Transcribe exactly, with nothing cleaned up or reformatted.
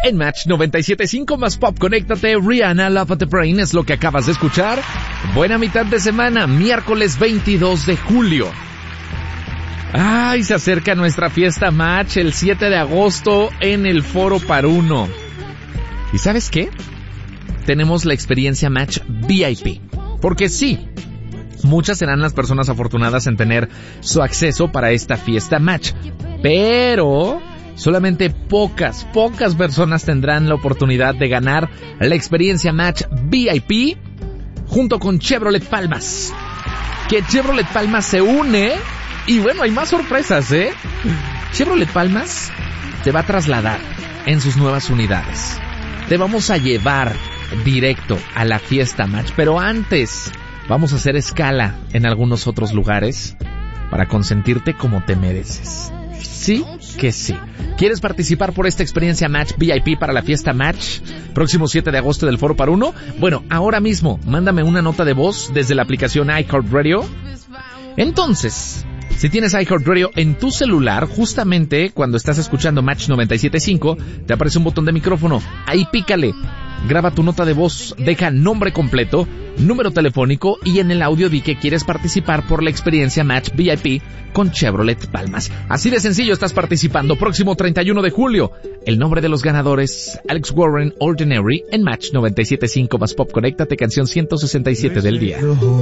en Match noventa y siete punto cinco más Pop. Conéctate, Rihanna, Love at the Brain es lo que acabas de escuchar. Buena mitad de semana, miércoles veintidós de julio. Ay, se acerca nuestra fiesta Match el siete de agosto en el Foro Paruno. ¿Y sabes qué? Tenemos la experiencia Match V I P. Porque sí, muchas serán las personas afortunadas en tener su acceso para esta fiesta Match. Pero solamente pocas, pocas personas tendrán la oportunidad de ganar la experiencia Match V I P junto con Chevrolet Palmas. Que Chevrolet Palmas se une y bueno, hay más sorpresas, ¿eh? Chevrolet Palmas te va a trasladar en sus nuevas unidades. Te vamos a llevar directo a la fiesta Match, pero antes vamos a hacer escala en algunos otros lugares para consentirte como te mereces. Sí que sí. ¿Quieres participar por esta experiencia Match V I P para la fiesta Match próximo siete de agosto del Foro Paruno? Bueno, ahora mismo mándame una nota de voz desde la aplicación iHeartRadio. Entonces, si tienes iHeartRadio en tu celular, justamente cuando estás escuchando Match noventa y siete punto cinco, te aparece un botón de micrófono. Ahí pícale. Graba tu nota de voz, deja nombre completo, número telefónico y en el audio di que quieres participar por la experiencia Match V I P con Chevrolet Palmas. Así de sencillo estás participando. Próximo treinta y uno de julio. El nombre de los ganadores, Alex Warren, Ordinary, en Match noventa y siete punto cinco más Pop. Conéctate, canción ciento sesenta y siete del día.